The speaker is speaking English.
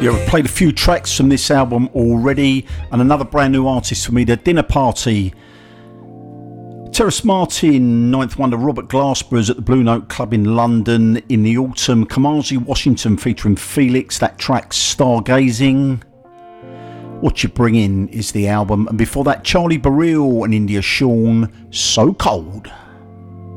Yeah, we've played a few tracks from this album already, and another brand new artist for me, The Dinner Party. Terrace Martin, Ninth Wonder, Robert Glasper's at the Blue Note Club in London in the autumn. Kamasi Washington featuring Felix, that track Stargazing. What You Bring In is the album, and before that Charlie Burrell and India Shawn, So Cold.